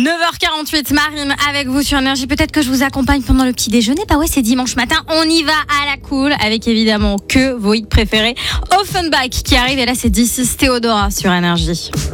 9h48, Marine avec vous sur Énergie. Peut-être que je vous accompagne pendant le petit déjeuner. Bah ouais, c'est dimanche matin. On y va à la cool avec évidemment que vos hits préférés. Offenbach qui arrive et là c'est This is Theodora sur Énergie.